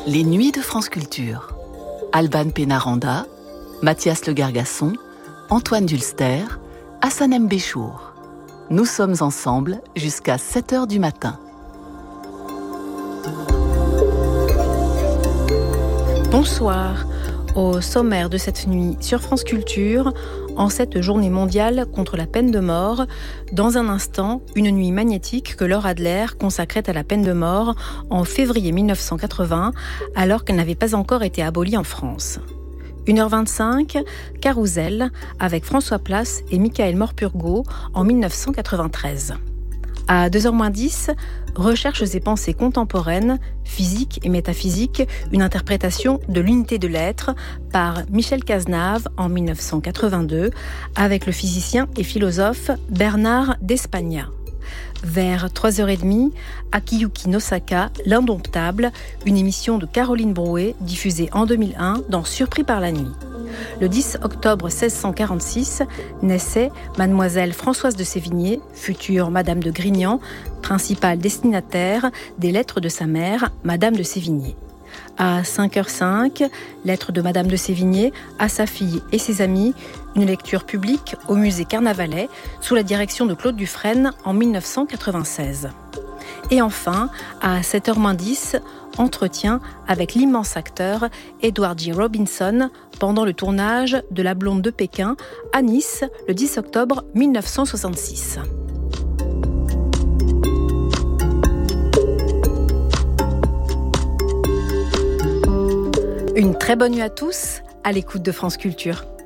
Les Nuits de France Culture. Alban Pénaranda, Mathias Le Gargasson, Antoine Dulster, Hassanem Béchour. Nous sommes ensemble jusqu'à 7h du matin. Bonsoir. Au sommaire de cette nuit sur France Culture, en cette journée mondiale contre la peine de mort, dans un instant, une nuit magnétique que Laure Adler consacrait à la peine de mort en février 1980, alors qu'elle n'avait pas encore été abolie en France. 1h25, Carousel, avec François Place et Michael Morpurgo en 1993. À 2h-10, Recherches et pensées contemporaines, physique et métaphysique, une interprétation de l'unité de l'être par Michel Cazenave en 1982, avec le physicien et philosophe Bernard Despagna. Vers 3h30, Akiyuki Nosaka, L'Indomptable, une émission de Caroline Brouet diffusée en 2001 dans Surpris par la nuit. Le 10 octobre 1646 naissait Mademoiselle Françoise de Sévigné, future Madame de Grignan, principale destinataire des lettres de sa mère, Madame de Sévigné. À 5h05, lettre de Madame de Sévigné à sa fille et ses amis, une lecture publique au musée Carnavalet sous la direction de Claude Dufresne en 1996. Et enfin, à 7h-10, entretien avec l'immense acteur Edward G. Robinson pendant le tournage de La Blonde de Pékin à Nice le 10 octobre 1966. Une très bonne nuit à tous, à l'écoute de France Culture.